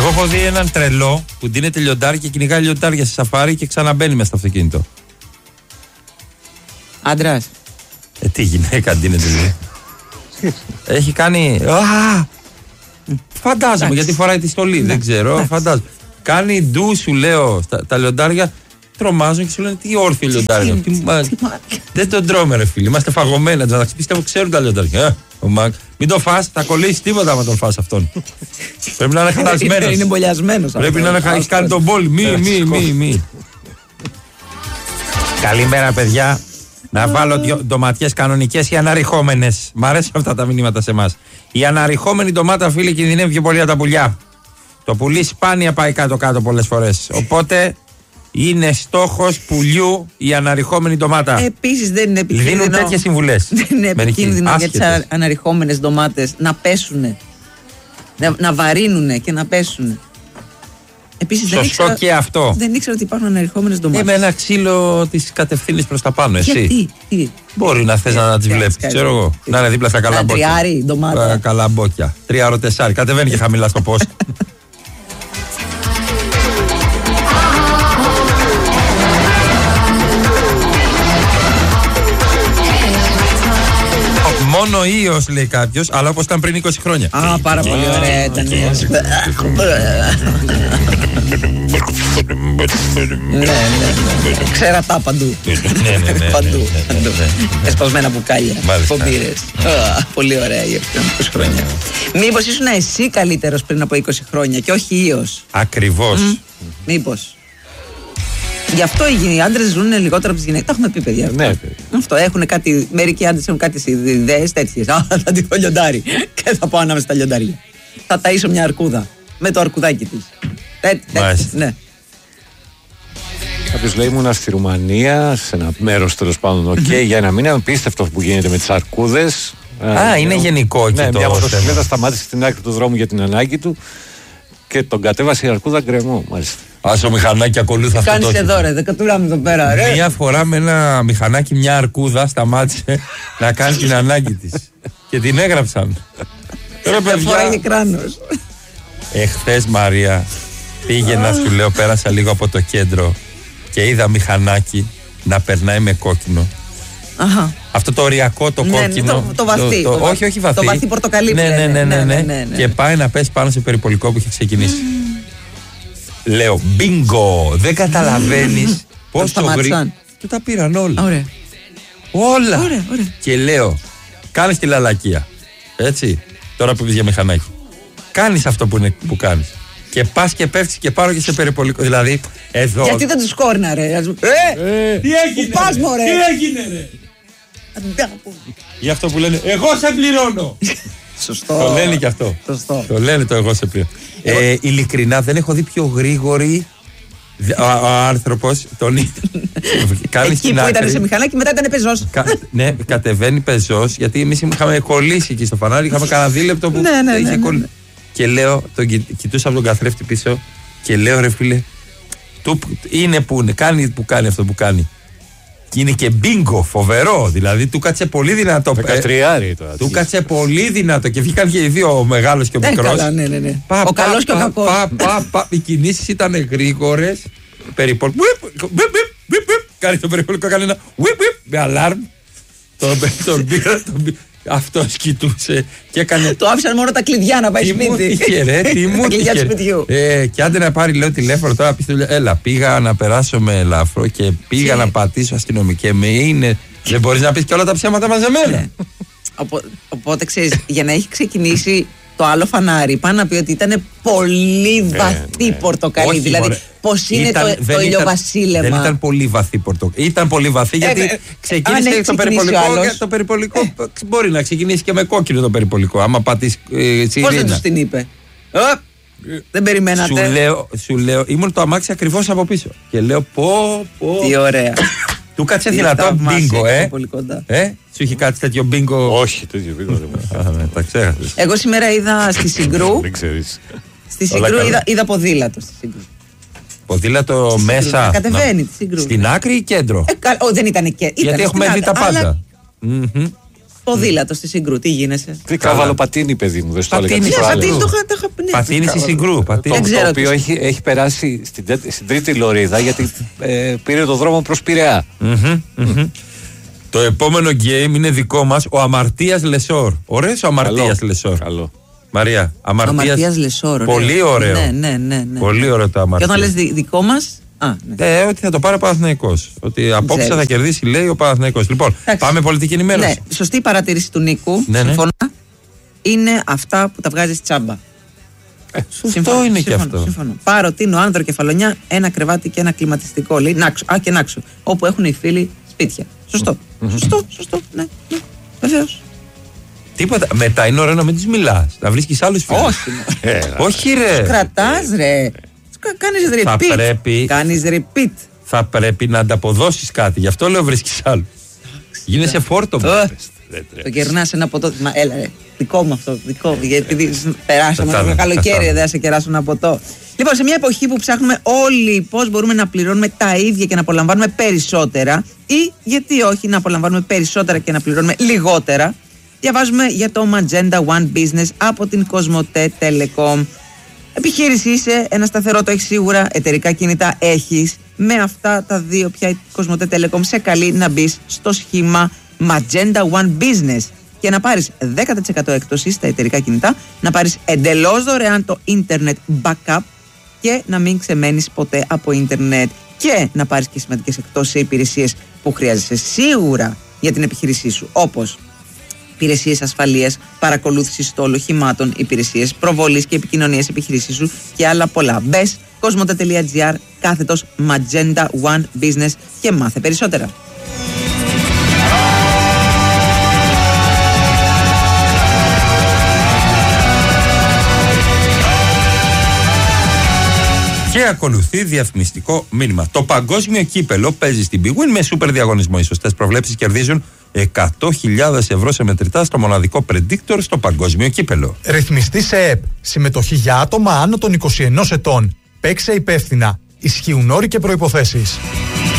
έχω δει έναν τρελό που ντύνεται λιοντάρι και κυνηγάει λιοντάρια σε σαφάρι και ξαναμπαίνει μέσα στο αυτοκίνητο. Άντρας. Τι γυναίκα ντύνεται δηλαδή. Έχει κάνει. Φαντάζομαι γιατί φοράει τη στολή. Δεν ξέρω. Φαντάζομαι. Κάνει ντου, σου λέω, τα λιοντάρια. Τρομάζουν και σου λένε τι όρθιο λιοντάρι. Δεν τον τρώμε, ρε φίλοι. Είμαστε φαγωμένοι. Να πιστεύω ξέρουν τα λιοντάρια. Μην το φας, θα κολλήσει τίποτα άμα τον φας αυτόν. Πρέπει να είναι χαλασμένος. Είναι μπολιασμένος. Πρέπει να έχει κάνει τον πόλη. Μη. Καλημέρα, παιδιά. Να βάλω ντοματιές κανονικές ή αναρριχόμενες. Μ' αρέσουν αυτά τα μηνύματα σε εμάς. Η αναρριχόμενη ντομάτα, φίλοι, κινδυνεύει πιο πολύ από τα πουλιά. Το πουλί σπάνια πάει κάτω-κάτω πολλές φορές. Οπότε είναι στόχος πουλιού η αναρριχόμενη ντομάτα. Επίσης δεν είναι επικίνδυνο. Δίνουν τέτοιες συμβουλές. Δεν είναι επικίνδυνο για τις αναρριχόμενες ντομάτες να πέσουν. Να βαρύνουν και να πέσουν. Επίσης, σωστό και αυτό. Δεν ήξερα ότι υπάρχουν αναρριχόμενες ντομάτες. Με ένα ξύλο της κατευθύνεις προς τα πάνω, εσύ. Γιατί? Μπορεί να θες να τις βλέπεις, ξέρω εγώ. Να είναι δίπλα στα καλαμπόκια. Τριάρι, ντομάτα. Καλαμπόκια. 3-4. Κατεβαίνει και χαμηλά στο post. Μόνο ίος, λέει κάποιος, αλλά όπως ήταν πριν 20 χρόνια. Πάρα πολύ ωραία ήταν. Ναι. Ξέρατα παντού. Παντού. Εσπασμένα μπουκάλια. Πομπήρες. Πολύ ωραία η 20 χρόνια. Μήπως ήσουν εσύ καλύτερος πριν από 20 χρόνια και όχι ίος? Ακριβώς. Μήπως. Γι' αυτό οι άντρες ζουν λιγότερο από τις γυναίκες. Τα έχουμε πει, παιδιά. Ναι, αυτό. Έχουν κάτι, μερικοί άντρες έχουν κάτι ιδέες τέτοιες. Θα τη δω λιοντάρι και θα πάω ανάμεσα στα λιοντάρια. Θα ταΐσω μια αρκούδα με το αρκουδάκι της. Ναι. Κάποιος λέει ήμουνα στη Ρουμανία, σε ένα μέρος τέλος πάντων, για ένα μήνα. Απίστευτο που γίνεται με τις αρκούδες. Είναι γενικό εκεί το. Μια μοτοσυκλέτα σταμάτησε στην άκρη του δρόμου για την ανάγκη του και τον κατέβασε η αρκούδα γκρεμό, μάλιστα. Άσο μηχανάκι ακολούθα αυτό. Κάνεις εδώ, ρε, δεν κατουράμε εδώ πέρα, ρε. Μια φορά με ένα μηχανάκι, μια αρκούδα σταμάτησε να κάνει την ανάγκη της. Και την έγραψαν. Τώρα φοράγε κράνος. Εχθές, Μαρία, πήγαινα, σου λέω, πέρασα λίγο από το κέντρο και είδα μηχανάκι να περνάει με κόκκινο. Αυτό το οριακό, το κόκκινο. Το βαθύ. Όχι βαθύ. Το βαθύ πορτοκαλί. Ναι. Και πάει να πέσει πάνω σε περιπολικό που είχε ξεκινήσει. Λέω, μπίνγκο, δεν καταλαβαίνεις πόσο γρήγορα. Του τα πήραν όλα. Όλα. Και λέω, κάνεις τη λαλακία. Έτσι, τώρα που πεις για μηχανάκι. Κάνεις αυτό που κάνεις. Και πας και πέφτεις και πάρω και σε περιπολικό. Δηλαδή, εδώ. Γιατί δεν τους κόρνα, ρε. Τι έγινε, τι έγινε, ρε. Γι' αυτό που λένε, εγώ σε πληρώνω. Σωστό. Το λένε και αυτό. Σωστό. Το λένε το εγώ σε πληρώνω. Ειλικρινά δεν έχω δει πιο γρήγορη. Ο άνθρωπος τον εκεί που ήταν σε μηχανάκι, μετά ήταν πεζός. Ναι, κατεβαίνει πεζός, γιατί εμείς είχαμε κολλήσει εκεί στο φανάρι, είχαμε κανένα δίλεπτο που είχε κολλήσει. Και λέω, τον κοιτούσα από τον καθρέφτη πίσω και λέω, ρε φίλε, είναι που κάνει αυτό που κάνει. Και είναι και μπίνγκο, φοβερό. Δηλαδή του κάτσε πολύ δυνατό. 13 τώρα. Του κάτσε πολύ δυνατό. Και βγήκαν και οι δύο, ο μεγάλος και ο μικρός. Ναι. Ο καλός και ο κακός. Οι κινήσεις ήταν γρήγορες. Περιπολικό. Κάνει το περιπολικό, κάνει ένα με αλάρμ. Τον πήρα. Αυτός κοιτούσε και έκανε. Το άφησαν μόνο τα κλειδιά να πάει σπίτι. Τι μου είχε. Και άντε να πάρει, λέω, τηλέφωνο τώρα. Έλα, πήγα να περάσω με ελαφρό και πήγα να πατήσω αστυνομική. Δεν μπορείς να πεις και όλα τα ψέματα μαζεμένα. Οπότε ξέρεις, για να έχει ξεκινήσει το άλλο φανάρι, πάνω να πει ότι ήταν πολύ βαθύ πορτοκαλί. Δηλαδή, πώς είναι το ηλιοβασίλεμα. Δεν ήταν πολύ βαθύ πορτοκαλί. Ήταν πολύ βαθύ γιατί ξεκίνησε το περιπολικό. Το περιπολικό μπορεί να ξεκινήσει και με κόκκινο το περιπολικό. Άμα πατήσει σιρήνα. Πώς δεν τους την είπε? Δεν περιμένατε. Σου λέω, ήμουν το αμάξι ακριβώς από πίσω. Και λέω πω. Τι ωραία. Του κάτσε δυνατό μπίνγκο, Σου είχε κάτι τέτοιο μπίνγκο? Όχι, τέτοιο μπίνγκο δεν τα ξέχασες. Εγώ σήμερα είδα στη Συγκρού. Δεν ξέρεις. Στη Συγκρού είδα ποδήλατο στη Συγκρού. Ποδήλατο μέσα. Κατεβαίνει τη Συγκρού. Στην άκρη ή κέντρο? Δεν ήταν κέντρο. Γιατί έχουμε δει τα πάντα. Ποδήλατο στη Συγκρού, τι γίνεσαι? Τι καβαλοπατίνι, παιδί μου, δεν στο έλεγα. Πατίνι στη Συγκρού. Το οποίο έχει περάσει στην τρίτη λωρίδα γιατί πήρε το δρόμο προς Πειραιά. Το επόμενο game είναι δικό μας, ο Αμαρτίας Λεσόρ. Ωραίος ο Αμαρτίας Λεσόρ. Καλό. Μαρία, Αμαρτίας Λεσόρ. Πολύ ωραίο. Ναι. Πολύ ωραίο το Αμαρτίας. Και όταν λες δικό μας. Ότι θα το πάρει ο Παναθηναϊκός. Ότι απόψε θα κερδίσει, λέει, ο Παναθηναϊκός. Λοιπόν, πάμε πολιτική ενημέρωση. Ναι, σωστή παρατήρηση του Νίκου. Συμφωνώ. Είναι αυτά που τα βγάζεις τσάμπα. Σωστό είναι και αυτό. Συμφωνώ. Πάρω, τίνω άνδρο κεφαλονιά, ένα κρεβάτι και ένα κλιματιστικό. Λέει και Νάξο. Όπου έχουν οι φίλοι σπίτια. Σωστό. Ναι. Βεβαίως. Τίποτα. Μετά είναι ωραίο να μην τους μιλάς. Να βρίσκεις άλλους φίλους. Όχι, ρε. Κρατάς, ρε. Κάνεις repeat. Θα πρέπει να ανταποδώσεις κάτι. Γι' αυτό λέω βρίσκεις άλλους. Γίνεσαι φόρτο. Το κερνάς ένα ποτό. Μα έλα, ρε. Δικό μου αυτό. Επειδή περάσαμε το καλοκαίρι, δεν θα σε κεράσω ένα ποτό. Λοιπόν, σε μια εποχή που ψάχνουμε όλοι πώς μπορούμε να πληρώνουμε τα ίδια και να απολαμβάνουμε περισσότερα, ή γιατί όχι να απολαμβάνουμε περισσότερα και να πληρώνουμε λιγότερα, διαβάζουμε για το Magenta One Business από την Cosmote Telecom. Επιχείρηση είσαι, ένα σταθερό το έχεις σίγουρα, εταιρικά κινητά έχεις. Με αυτά τα δύο πια η Cosmote Telecom σε καλεί να μπεις στο σχήμα Magenta One Business και να πάρεις 10% έκπτωση στα εταιρικά κινητά, να πάρεις εντελώς δωρεάν το Internet Backup και να μην ξεμένεις ποτέ από Ιντερνετ και να πάρεις και σημαντικές εκτόσεις σε υπηρεσίες που χρειάζεσαι σίγουρα για την επιχείρησή σου, όπως υπηρεσίες ασφαλείας, παρακολούθηση στόλου οχημάτων, υπηρεσίες προβολής και επικοινωνίας επιχειρήσης σου και άλλα πολλά. Μπες cosmote.gr /Magenta One Business και μάθε περισσότερα. Και ακολουθεί διαφημιστικό μήνυμα. Το παγκόσμιο κύπελο παίζει στην Big Win με σούπερ διαγωνισμό. Οι σωστές προβλέψεις κερδίζουν 100.000 ευρώ σε μετρητά στο μοναδικό predictor στο παγκόσμιο κύπελο. Ρυθμιστή σε ΕΠ. Συμμετοχή για άτομα άνω των 21 ετών. Παίξε υπεύθυνα. Ισχύουν όροι και προϋποθέσεις.